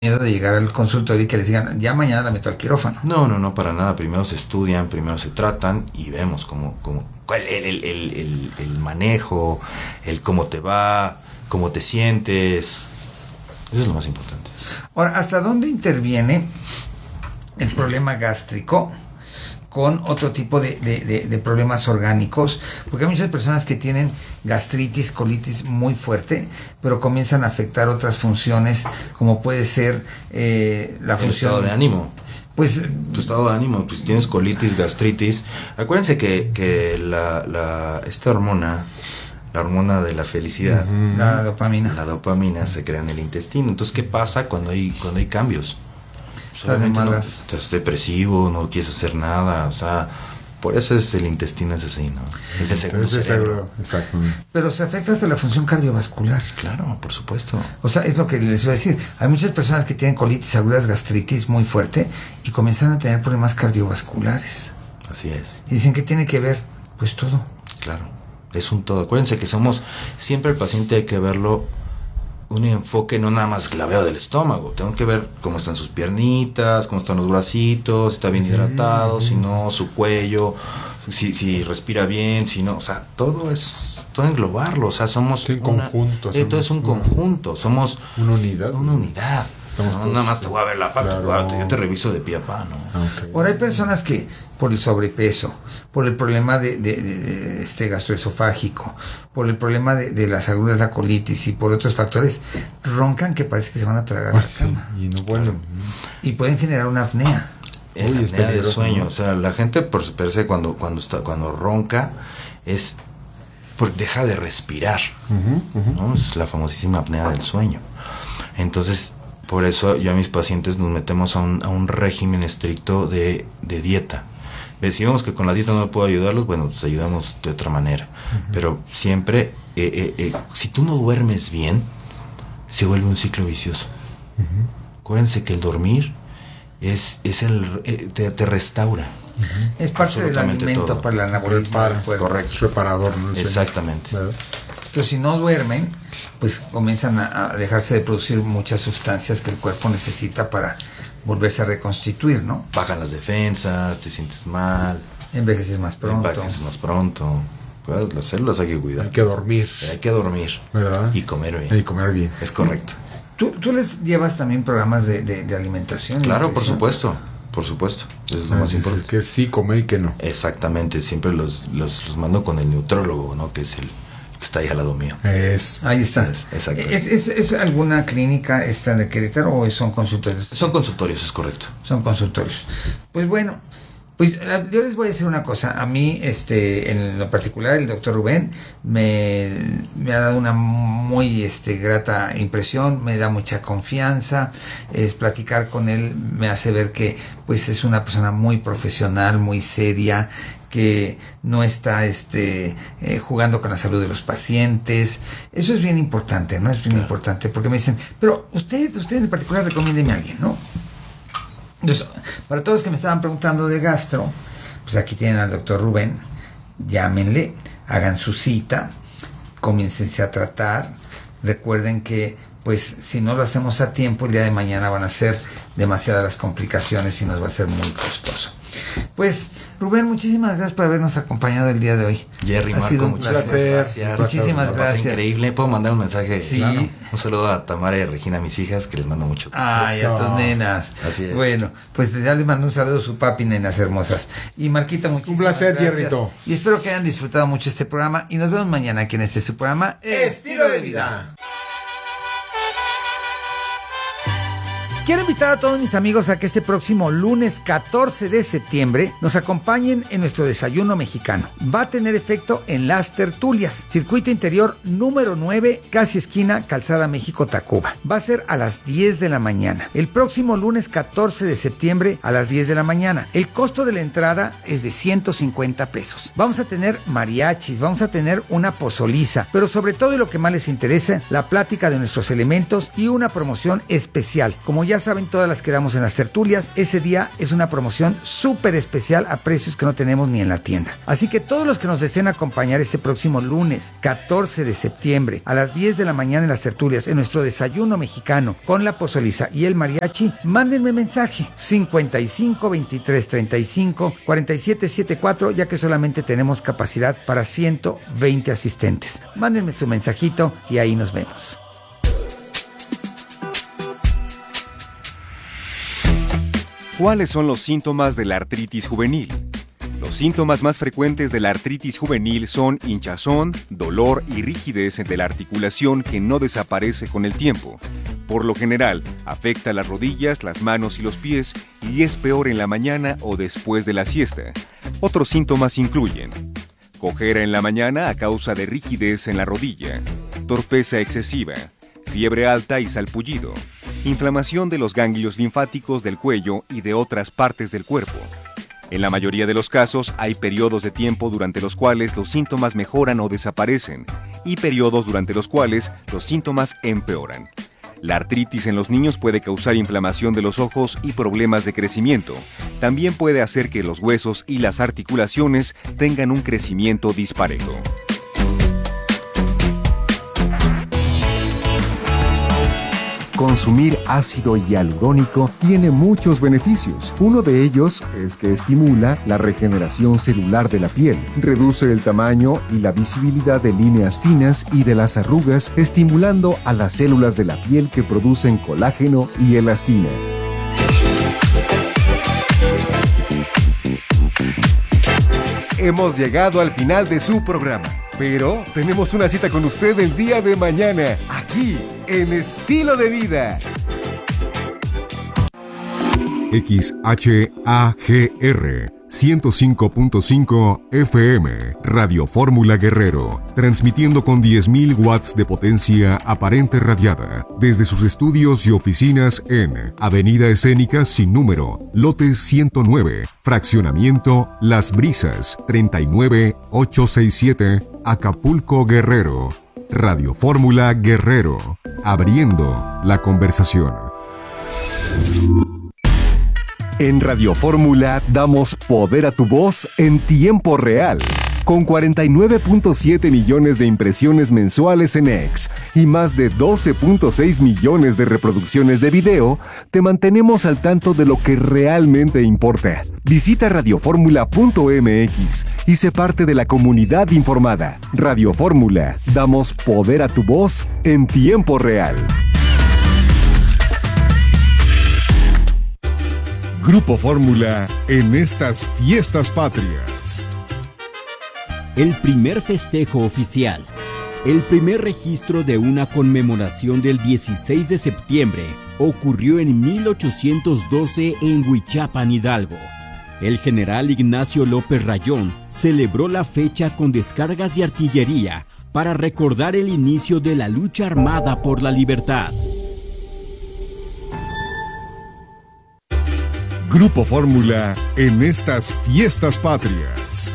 miedo de llegar al consultorio y que les digan, ya mañana la meto al quirófano. No, para nada. Primero se estudian, primero se tratan y vemos cuál el manejo, el cómo te va, cómo te sientes. Eso es lo más importante. Ahora, ¿hasta dónde interviene el problema gástrico con otro tipo de problemas orgánicos? Porque hay muchas personas que tienen gastritis, colitis muy fuerte, pero comienzan a afectar otras funciones, como puede ser la función... estado de ánimo. Pues, tu estado de ánimo, pues tienes colitis, gastritis. Acuérdense que esta hormona, la hormona de la felicidad, la dopamina. La dopamina se crea en el intestino. Entonces, ¿qué pasa cuando hay cambios? Estás de malas. Estás depresivo, no quieres hacer nada, o sea, por eso es el intestino es así, ¿no? Es el segundo cerebro. Exacto. Pero se afecta hasta la función cardiovascular. Claro, por supuesto. O sea, es lo que les iba a decir. Hay muchas personas que tienen colitis agudas, gastritis muy fuerte y comienzan a tener problemas cardiovasculares. Así es. Y dicen que tiene que ver, pues todo. Claro, es un todo. Acuérdense que siempre el paciente hay que verlo un enfoque, no nada más que la veo del estómago, tengo que ver cómo están sus piernitas, cómo están los bracitos, si está bien hidratado, si no, su cuello, si respira bien, si no, o sea, todo englobarlo, o sea, somos conjunto, todo es un conjunto, somos una unidad. No, nada más te voy a ver la pata, claro. Yo te reviso de pie a pa, ¿no? Okay. Ahora hay personas que por el sobrepeso, por el problema de gastroesofágico, por el problema de las agruras, la colitis y por otros factores, roncan que parece que se van a tragar la cama. Y no vuelven. Y pueden generar una apnea. La apnea del sueño, ¿no? O sea, la gente por se cuando ronca es porque deja de respirar, ¿no? Es la famosísima apnea del sueño. Entonces, por eso yo a mis pacientes nos metemos a un régimen estricto de dieta. Si vemos que con la dieta no puedo ayudarlos, bueno, pues ayudamos de otra manera. Pero siempre, si tú no duermes bien, se vuelve un ciclo vicioso. Acuérdense que el dormir te restaura. Es parte del alimento todo. Para el anabolismo. Correcto. Reparador, ¿no? Exactamente. Entonces, si no duermen, pues comienzan a dejarse de producir muchas sustancias que el cuerpo necesita para volverse a reconstituir, ¿no? Bajan las defensas, te sientes mal. Envejeces más pronto. Pues las células hay que cuidar. Hay que dormir. ¿Verdad? Y comer bien. Es correcto. ¿Tú les llevas también programas de alimentación? Claro, por supuesto. Es lo más importante. Que sí comer y que no. Exactamente. Siempre los mando con el nutriólogo, ¿no? Que es el que está ahí al lado mío. Ahí está. Exacto. ¿Es alguna clínica esta de Querétaro o son consultorios? Son consultorios, es correcto. Son consultorios. Pues bueno, pues yo les voy a decir una cosa. A mí, en lo particular, el doctor Rubén me ha dado una muy grata impresión, me da mucha confianza. Platicar con él me hace ver que pues es una persona muy profesional, muy seria, que no está jugando con la salud de los pacientes. Eso es bien importante, ¿no? Es bien importante, porque me dicen, pero usted en particular recomiéndeme a alguien, ¿no? Entonces, para todos los que me estaban preguntando de gastro, pues aquí tienen al doctor Rubén, llámenle, hagan su cita, comiéncense a tratar. Recuerden que pues si no lo hacemos a tiempo, el día de mañana van a ser demasiadas las complicaciones y nos va a ser muy costoso. Pues Rubén, muchísimas gracias por habernos acompañado el día de hoy. Jerry, Marco, muchas gracias. Muchísimas gracias. Increíble. ¿Puedo mandar un mensaje? Sí. Claro. Un saludo a Tamara y a Regina, mis hijas, que les mando mucho. Ay, a tus nenas. Así es. Bueno, pues ya les mando un saludo a su papi, nenas hermosas. Y Marquita, muchísimas gracias. Un placer, Jerrito. Y espero que hayan disfrutado mucho este programa y nos vemos mañana aquí en su programa Estilo de Vida. Quiero invitar a todos mis amigos a que este próximo lunes 14 de septiembre nos acompañen en nuestro desayuno mexicano. Va a tener efecto en Las Tertulias, circuito interior número 9, casi esquina Calzada México-Tacuba. Va a ser a las 10 de la mañana. El próximo lunes 14 de septiembre a las 10 de la mañana. El costo de la entrada es de 150 pesos. Vamos a tener mariachis, vamos a tener una pozoliza, pero sobre todo y lo que más les interesa, la plática de nuestros elementos y una promoción especial. Como ya ya saben, todas las que damos en las tertulias, ese día es una promoción súper especial a precios que no tenemos ni en la tienda. Así que todos los que nos deseen acompañar este próximo lunes 14 de septiembre a las 10 de la mañana en las tertulias, en nuestro desayuno mexicano con la pozoliza y el mariachi, mándenme mensaje 55 23 35 47 74, ya que solamente tenemos capacidad para 120 asistentes. Mándenme su mensajito y ahí nos vemos. ¿Cuáles son los síntomas de la artritis juvenil? Los síntomas más frecuentes de la artritis juvenil son hinchazón, dolor y rigidez de la articulación que no desaparece con el tiempo. Por lo general, afecta las rodillas, las manos y los pies y es peor en la mañana o después de la siesta. Otros síntomas incluyen cojera en la mañana a causa de rigidez en la rodilla, torpeza excesiva, fiebre alta y salpullido, inflamación de los ganglios linfáticos del cuello y de otras partes del cuerpo. En la mayoría de los casos hay periodos de tiempo durante los cuales los síntomas mejoran o desaparecen y periodos durante los cuales los síntomas empeoran. La artritis en los niños puede causar inflamación de los ojos y problemas de crecimiento. También puede hacer que los huesos y las articulaciones tengan un crecimiento disparejo. Consumir ácido hialurónico tiene muchos beneficios. Uno de ellos es que estimula la regeneración celular de la piel, reduce el tamaño y la visibilidad de líneas finas y de las arrugas, estimulando a las células de la piel que producen colágeno y elastina. Hemos llegado al final de su programa, pero tenemos una cita con usted el día de mañana, aquí, en Estilo de Vida. XHAGR 105.5 FM, Radio Fórmula Guerrero, transmitiendo con 10.000 watts de potencia aparente radiada, desde sus estudios y oficinas en Avenida Escénica sin número, lote 109, fraccionamiento Las Brisas, 39867, Acapulco, Guerrero. Radio Fórmula Guerrero, abriendo la conversación. En Radio Fórmula damos poder a tu voz en tiempo real. Con 49.7 millones de impresiones mensuales en X y más de 12.6 millones de reproducciones de video, te mantenemos al tanto de lo que realmente importa. Visita radioformula.mx y sé parte de la comunidad informada. Radio Fórmula, damos poder a tu voz en tiempo real. Grupo Fórmula en estas fiestas patrias. El primer festejo oficial. El primer registro de una conmemoración del 16 de septiembre ocurrió en 1812 en Huichapan, Hidalgo. El general Ignacio López Rayón celebró la fecha con descargas de artillería para recordar el inicio de la lucha armada por la libertad. Grupo Fórmula en estas fiestas patrias.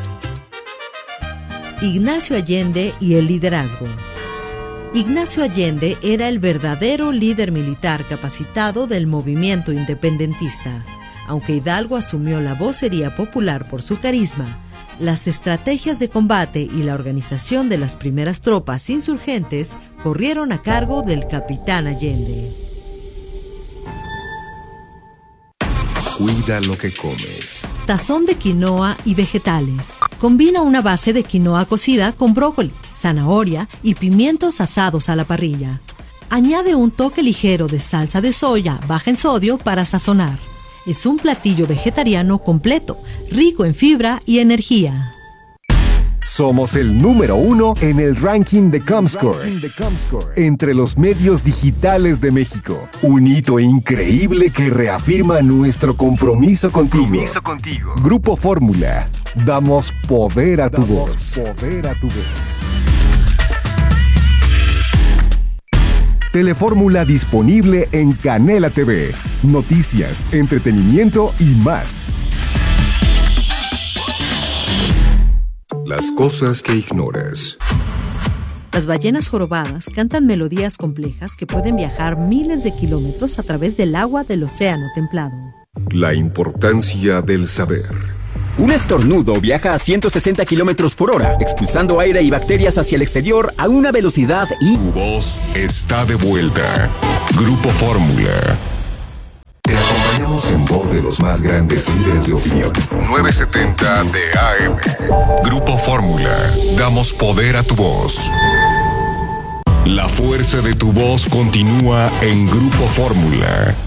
Ignacio Allende y el liderazgo. Ignacio Allende era el verdadero líder militar capacitado del movimiento independentista. Aunque Hidalgo asumió la vocería popular por su carisma, las estrategias de combate y la organización de las primeras tropas insurgentes corrieron a cargo del capitán Allende. Cuida lo que comes. Tazón de quinoa y vegetales. Combina una base de quinoa cocida con brócoli, zanahoria y pimientos asados a la parrilla. Añade un toque ligero de salsa de soya baja en sodio para sazonar. Es un platillo vegetariano completo, rico en fibra y energía. Somos el número 1 en el ranking de Comscore, entre los medios digitales de México. Un hito increíble que reafirma nuestro compromiso contigo. Grupo Fórmula, damos poder a tu voz. Telefórmula disponible en Canela TV. Noticias, entretenimiento y más. Las cosas que ignoras. Las ballenas jorobadas cantan melodías complejas que pueden viajar miles de kilómetros a través del agua del océano templado. La importancia del saber. Un estornudo viaja a 160 kilómetros por hora, expulsando aire y bacterias hacia el exterior a una velocidad Tu voz está de vuelta. Grupo Fórmula. Te acompañamos en voz de los más grandes líderes de opinión. 970 de AM. Grupo Fórmula. Damos poder a tu voz. La fuerza de tu voz continúa en Grupo Fórmula.